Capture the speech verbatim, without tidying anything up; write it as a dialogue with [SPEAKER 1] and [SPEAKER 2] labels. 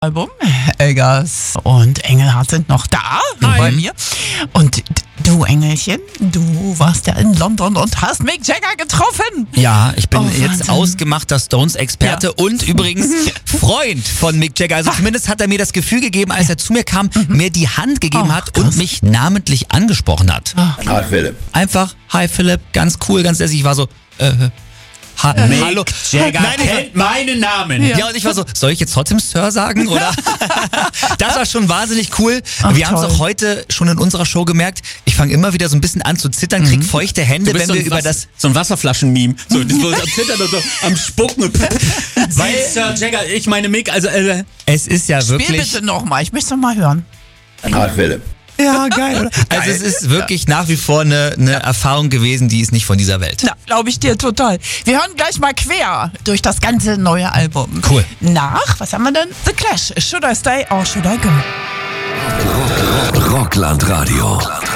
[SPEAKER 1] Album. Elgas und Engelhardt sind noch da
[SPEAKER 2] Hi.
[SPEAKER 1] bei mir. Und du, Engelchen, du warst ja in London und hast Mick Jagger getroffen.
[SPEAKER 2] Ja, ich bin
[SPEAKER 1] Oh,
[SPEAKER 2] jetzt
[SPEAKER 1] Wahnsinn.
[SPEAKER 2] ausgemachter Stones-Experte
[SPEAKER 1] Ja.
[SPEAKER 2] und übrigens Freund von Mick Jagger. Also zumindest hat er mir das Gefühl gegeben, als er zu mir kam, mir die Hand gegeben
[SPEAKER 1] Oh,
[SPEAKER 2] hat
[SPEAKER 1] krass.
[SPEAKER 2] und mich namentlich angesprochen hat.
[SPEAKER 3] Hi Philipp.
[SPEAKER 2] Einfach, hi Philipp, ganz cool, ganz lässig. Ich war so, äh, ha
[SPEAKER 3] Mick
[SPEAKER 2] hallo.
[SPEAKER 3] Jagger
[SPEAKER 2] Nein, ich war,
[SPEAKER 3] kennt meinen Namen.
[SPEAKER 2] ja. und ich war so, soll ich jetzt trotzdem Sir sagen? Oder? Das war schon wahnsinnig cool.
[SPEAKER 1] Ach,
[SPEAKER 2] wir haben es
[SPEAKER 1] toll.
[SPEAKER 2] auch heute schon in unserer Show gemerkt. Ich fange immer wieder so ein bisschen an zu zittern, krieg feuchte Hände, wenn
[SPEAKER 3] so
[SPEAKER 2] wir
[SPEAKER 3] ein
[SPEAKER 2] über
[SPEAKER 3] Was-
[SPEAKER 2] das...
[SPEAKER 3] so ein Wasserflaschen-Meme. So, das wurde am Zittern und so am Spucken. Und Weil Sir Jagger, ich meine Mick, also äh,
[SPEAKER 2] Es ist ja
[SPEAKER 1] Spiel
[SPEAKER 2] wirklich...
[SPEAKER 1] bitte nochmal, ich möchte mal hören.
[SPEAKER 3] Hi Philipp.
[SPEAKER 2] Ja, geil, oder? Also es ist wirklich nach wie vor eine, eine Erfahrung gewesen, die ist nicht von dieser Welt.
[SPEAKER 1] Na, glaube ich dir total. Wir hören gleich mal quer durch das ganze neue Album.
[SPEAKER 2] Cool.
[SPEAKER 1] Nach, was haben wir denn? The Clash, Should I Stay or Should I Go?
[SPEAKER 4] Rockland Radio.